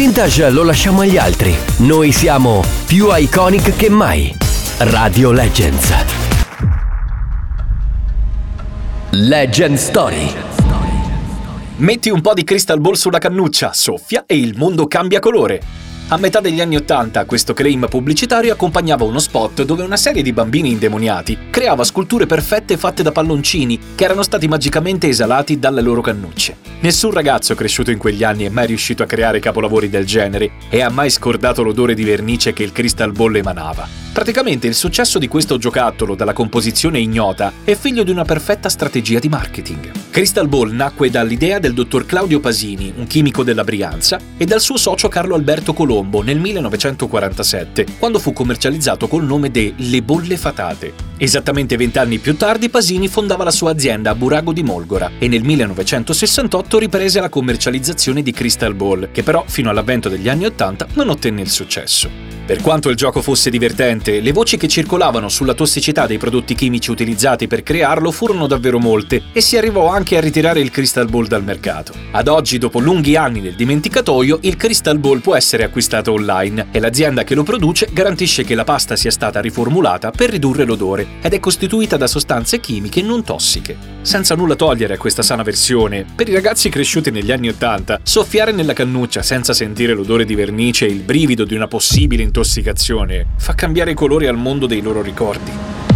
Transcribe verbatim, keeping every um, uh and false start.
vintage lo lasciamo agli altri. Noi siamo più iconic che mai. Radio Legends. Legend Story. Metti un po' di Crystal Ball sulla cannuccia, soffia e il mondo cambia colore. A metà degli anni Ottanta questo claim pubblicitario accompagnava uno spot dove una serie di bambini indemoniati creava sculture perfette fatte da palloncini che erano stati magicamente esalati dalle loro cannucce. Nessun ragazzo cresciuto in quegli anni è mai riuscito a creare capolavori del genere e ha mai scordato l'odore di vernice che il Crystal Ball emanava. Praticamente il successo di questo giocattolo dalla composizione ignota è figlio di una perfetta strategia di marketing. Crystal Ball nacque dall'idea del dottor Claudio Pasini, un chimico della Brianza, e dal suo socio Carlo Alberto Colombo nel millenovecentoquarantasette, quando fu commercializzato col nome de Le Bolle Fatate. Esattamente vent'anni più tardi Pasini fondava la sua azienda a Burago di Molgora e nel millenovecentosessantotto riprese la commercializzazione di Crystal Ball, che però fino all'avvento degli anni Ottanta non ottenne il successo. Per quanto il gioco fosse divertente, le voci che circolavano sulla tossicità dei prodotti chimici utilizzati per crearlo furono davvero molte e si arrivò anche a ritirare il Crystal Ball dal mercato. Ad oggi, dopo lunghi anni nel dimenticatoio, il Crystal Ball può essere acquistato online e l'azienda che lo produce garantisce che la pasta sia stata riformulata per ridurre l'odore ed è costituita da sostanze chimiche non tossiche. Senza nulla togliere a questa sana versione, per i ragazzi cresciuti negli anni Ottanta, soffiare nella cannuccia senza sentire l'odore di vernice e il brivido di una possibile intossicazione fa cambiare colore al mondo dei loro ricordi.